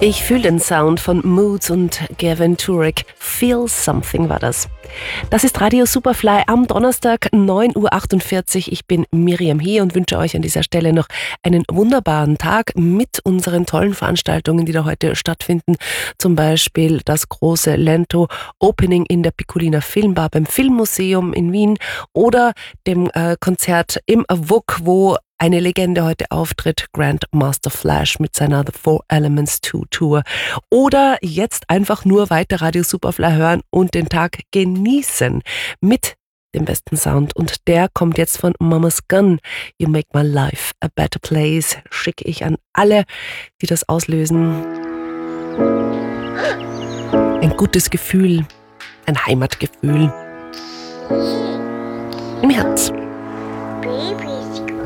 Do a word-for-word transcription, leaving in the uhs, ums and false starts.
Ich fühle den Sound von Moods und Gavin Turek. Feel Something war das. Das ist Radio Superfly am Donnerstag, neun Uhr achtundvierzig. Ich bin Miriam hier und wünsche euch an dieser Stelle noch einen wunderbaren Tag mit unseren tollen Veranstaltungen, die da heute stattfinden. Zum Beispiel das große Lento Opening in der Piccolina Filmbar beim Filmmuseum in Wien oder dem äh, Konzert im W U K, wo eine Legende heute auftritt, Grandmaster Flash mit seiner The Four Elements zwei Tour. Oder jetzt einfach nur weiter Radio Superfly hören und den Tag genießen mit dem besten Sound. Und der kommt jetzt von Mama's Gun. You Make My Life a Better Place. Schicke ich an alle, die das auslösen. Ein gutes Gefühl, ein Heimatgefühl im Herz. Baby.